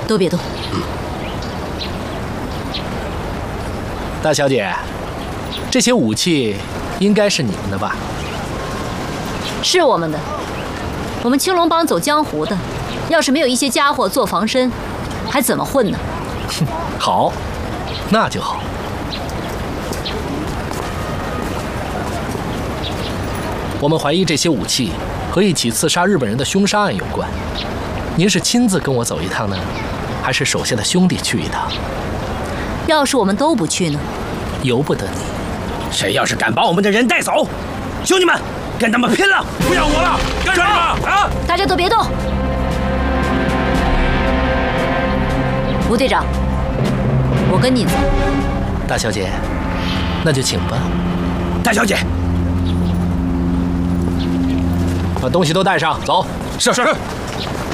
都别动。 大小姐，这些武器应该是你们的吧？ 是我们的。我们青龙帮走江湖的，要是没有一些家伙做防身，还怎么混呢？ 哼，好，那就好。我们怀疑这些武器和一起刺杀日本人的凶杀案有关。您是亲自跟我走一趟呢，还是手下的兄弟去一趟？ 要是我们都不去呢？ 由不得你。 谁要是敢把我们的人带走，兄弟们，跟他们拼了！不要我了，干什么啊？ 大家都别动。吴队长，我跟你走。 大小姐，那就请吧。 大小姐， 把东西都带上，走。 是。